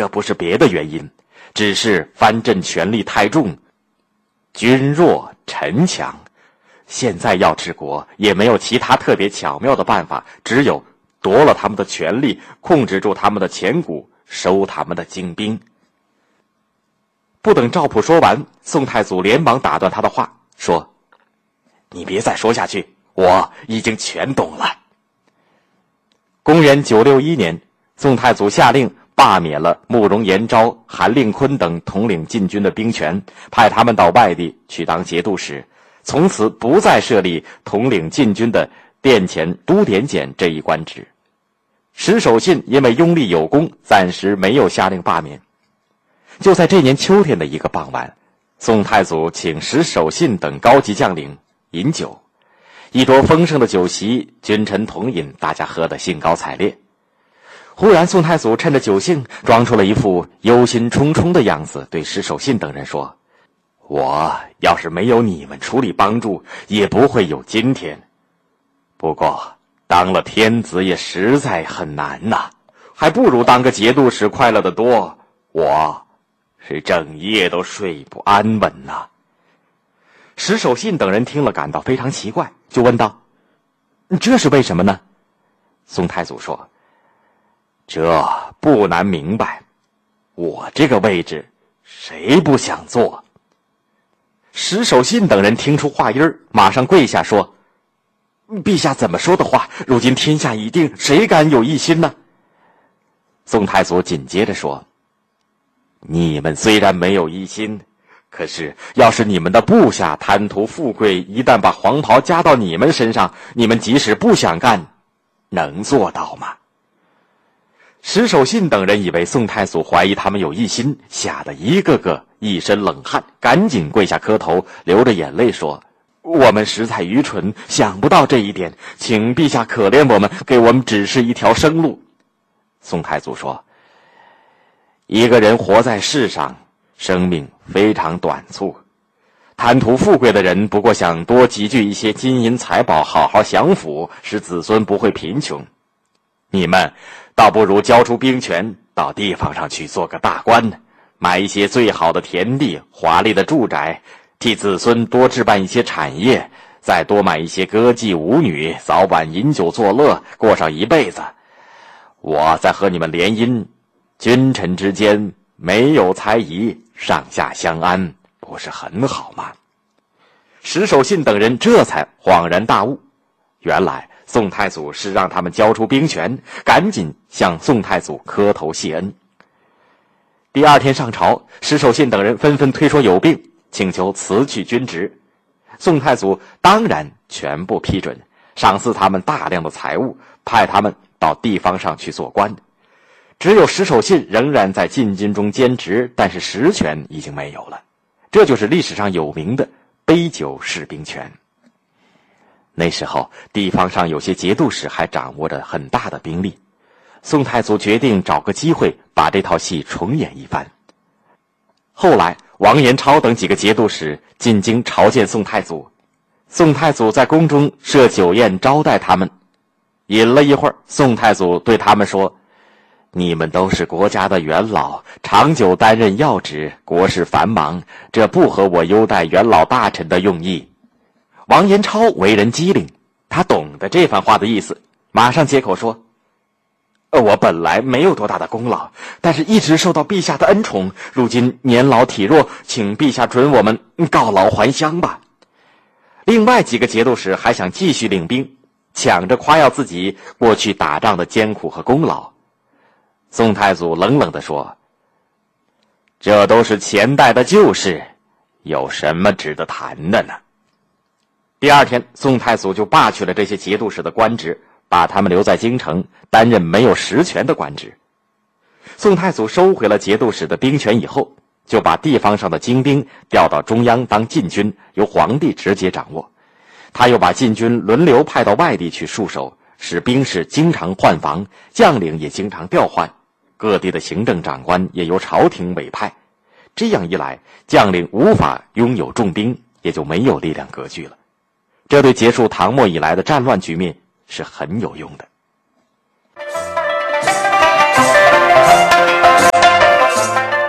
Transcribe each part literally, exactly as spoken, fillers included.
这不是别的原因，只是藩镇权力太重，君弱臣强，现在要治国也没有其他特别巧妙的办法，只有夺了他们的权力，控制住他们的钱谷，收他们的精兵。不等赵普说完，宋太祖连忙打断他的话，说：你别再说下去，我已经全懂了。公元九六一年，宋太祖下令罢免了慕容延昭、韩令坤等统领禁军的兵权，派他们到外地去当节度使，从此不再设立统领禁军的殿前都点检这一官职。石守信因为拥立有功，暂时没有下令罢免。就在这年秋天的一个傍晚，宋太祖请石守信等高级将领饮酒，一桌丰盛的酒席，君臣同饮，大家喝得兴高采烈。忽然宋太祖趁着酒兴，装出了一副忧心忡忡的样子，对石守信等人说：我要是没有你们出力帮助，也不会有今天。不过当了天子也实在很难呐，还不如当个节度使快乐得多，我是整夜都睡不安稳呐。石守信等人听了感到非常奇怪，就问道：这是为什么呢？宋太祖说：这不难明白，我这个位置谁不想做？石守信等人听出话音儿，马上跪下说：陛下怎么说的话？如今天下已定，谁敢有异心呢？宋太祖紧接着说：你们虽然没有异心，可是要是你们的部下贪图富贵，一旦把黄袍加到你们身上，你们即使不想干，能做到吗？石守信等人以为宋太祖怀疑他们有异心，吓得一个个一身冷汗，赶紧跪下磕头，流着眼泪说：我们实在愚蠢，想不到这一点，请陛下可怜我们，给我们指示一条生路。宋太祖说：一个人活在世上，生命非常短促，贪图富贵的人不过想多集聚一些金银财宝，好好享福，使子孙不会贫穷。你们倒不如交出兵权，到地方上去做个大官，买一些最好的田地、华丽的住宅，替子孙多置办一些产业，再多买一些歌妓舞女，早晚饮酒作乐，过上一辈子。我再和你们联姻，君臣之间没有猜疑，上下相安，不是很好吗？石守信等人这才恍然大悟，原来宋太祖是让他们交出兵权，赶紧向宋太祖磕头谢恩。第二天上朝，石守信等人纷纷推说有病，请求辞去军职。宋太祖当然全部批准，赏赐他们大量的财物，派他们到地方上去做官。只有石守信仍然在禁军中兼职，但是实权已经没有了。这就是历史上有名的杯酒释兵权。那时候地方上有些节度使还掌握着很大的兵力，宋太祖决定找个机会把这套戏重演一番。后来王延超等几个节度使进京朝见宋太祖，宋太祖在宫中设酒宴招待他们。饮了一会儿，宋太祖对他们说：你们都是国家的元老，长久担任要职，国事繁忙，这不合我优待元老大臣的用意。王延超为人机灵，他懂得这番话的意思，马上接口说：我本来没有多大的功劳，但是一直受到陛下的恩宠，如今年老体弱，请陛下准我们告老还乡吧。另外几个节度使还想继续领兵，抢着夸耀自己过去打仗的艰苦和功劳。宋太祖冷冷地说：这都是前代的旧事，有什么值得谈的呢？第二天，宋太祖就罢去了这些节度使的官职，把他们留在京城担任没有实权的官职。宋太祖收回了节度使的兵权以后，就把地方上的精兵调到中央当禁军，由皇帝直接掌握。他又把禁军轮流派到外地去戍守，使兵士经常换防，将领也经常调换，各地的行政长官也由朝廷委派。这样一来，将领无法拥有重兵，也就没有力量割据了。这对结束唐末以来的战乱局面是很有用的。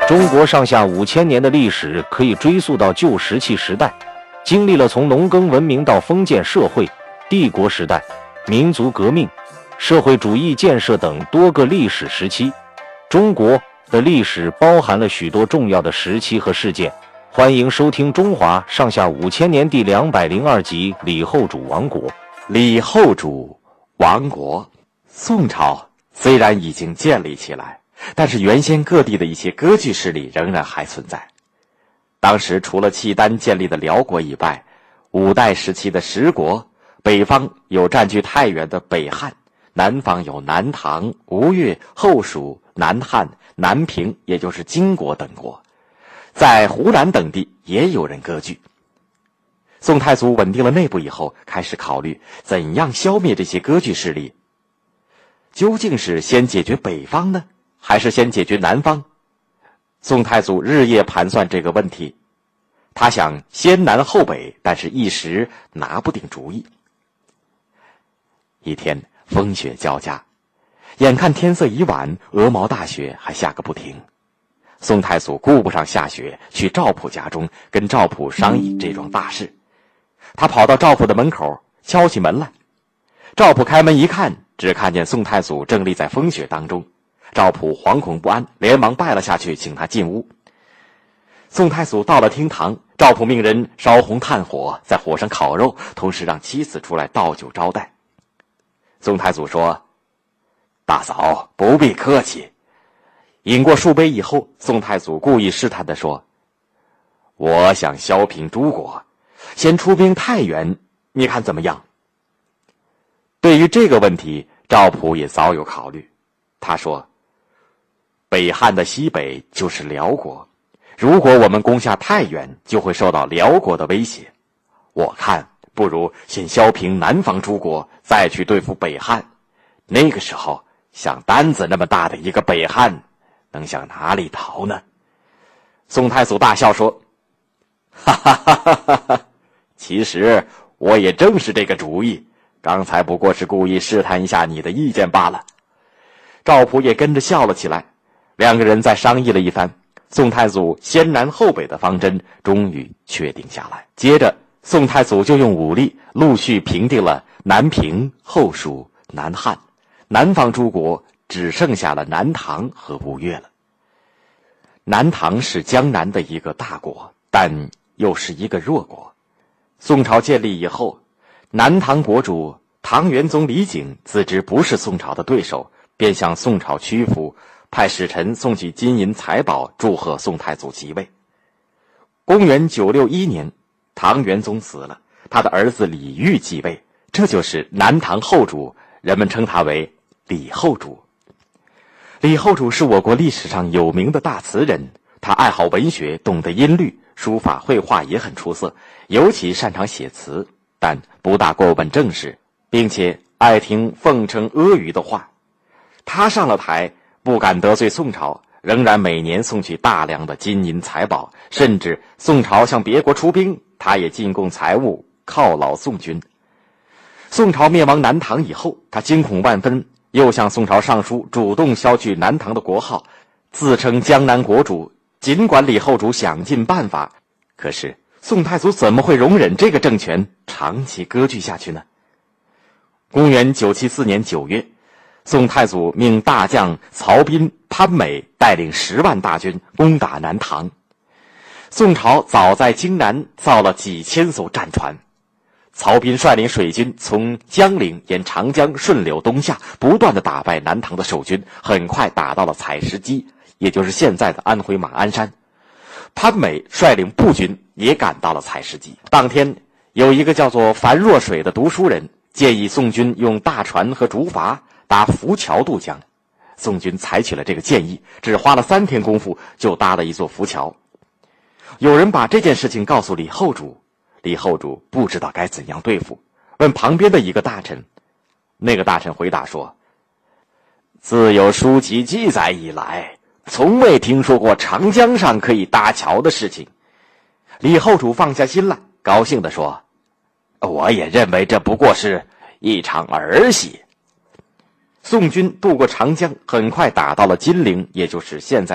中国上下五千年的历史可以追溯到旧石器时代，经历了从农耕文明到封建社会、帝国时代、民族革命、社会主义建设等多个历史时期。中国的历史包含了许多重要的时期和事件。欢迎收听《中华上下五千年》第两百零二集《李后主亡国》。 李后主亡国。宋朝虽然已经建立起来，但是原先各地的一些割据势力仍然还存在。当时除了契丹建立的辽国以外，五代时期的十国，北方有占据太原的北汉，南方有南唐、吴越、后蜀、南汉、南平，也就是金国等国。在湖南等地也有人割据。宋太祖稳定了内部以后，开始考虑怎样消灭这些割据势力。究竟是先解决北方呢，还是先解决南方？宋太祖日夜盘算这个问题，他想先南后北，但是一时拿不定主意。一天风雪交加，眼看天色已晚，鹅毛大雪还下个不停。宋太祖顾不上下雪，去赵普家中跟赵普商议这桩大事。他跑到赵普的门口，敲起门来。赵普开门一看，只看见宋太祖正立在风雪当中。赵普惶恐不安，连忙拜了下去，请他进屋。宋太祖到了厅堂，赵普命人烧红炭火，在火上烤肉，同时让妻子出来倒酒招待。宋太祖说：“大嫂不必客气。”饮过数杯以后，宋太祖故意试探地说：“我想削平诸国，先出兵太原，你看怎么样？”对于这个问题，赵普也早有考虑。他说：“北汉的西北就是辽国，如果我们攻下太原，就会受到辽国的威胁。我看不如先削平南方诸国，再去对付北汉。那个时候，像担子那么大的一个北汉，能向哪里逃呢？”宋太祖大笑说：“哈哈哈哈哈哈！其实我也正是这个主意，刚才不过是故意试探一下你的意见罢了。”赵普也跟着笑了起来。两个人再商议了一番，宋太祖先南后北的方针终于确定下来。接着，宋太祖就用武力陆续平定了南平、后蜀、南汉，南方诸国只剩下了南唐和吴越了。南唐是江南的一个大国，但又是一个弱国。宋朝建立以后，南唐国主唐元宗李璟自知不是宋朝的对手，便向宋朝屈服，派使臣送去金银财宝，祝贺宋太祖即位。公元九六一年，唐元宗死了，他的儿子李煜继位，这就是南唐后主，人们称他为李后主。李后主是我国历史上有名的大词人，他爱好文学，懂得音律，书法绘画也很出色，尤其擅长写词，但不大过问政事，并且爱听奉承阿谀的话。他上了台，不敢得罪宋朝，仍然每年送去大量的金银财宝，甚至宋朝向别国出兵，他也进贡财物犒劳宋军。宋朝灭亡南唐以后，他惊恐万分，又向宋朝上书，主动削去南唐的国号，自称江南国主。尽管李后主想尽办法，可是宋太祖怎么会容忍这个政权长期割据下去呢？公元九七四年九月，宋太祖命大将曹彬、潘美带领十万大军攻打南唐。宋朝早在京南造了几千艘战船，曹彬率领水军从江陵沿长江顺流东下，不断地打败南唐的守军，很快打到了采石矶，也就是现在的安徽马鞍山。潘美率领步军也赶到了采石矶。当天，有一个叫做樊若水的读书人建议宋军用大船和竹筏搭浮桥渡江。宋军采取了这个建议，只花了三天功夫就搭了一座浮桥。有人把这件事情告诉李后主，李后主不知道该怎样对付，问旁边的一个大臣。那个大臣回答说：“自有书籍记载以来，从未听说过长江上可以搭桥的事情。”李后主放下心来，高兴地说：“我也认为这不过是一场儿戏。”宋军渡过长江，很快打到了金陵，也就是现在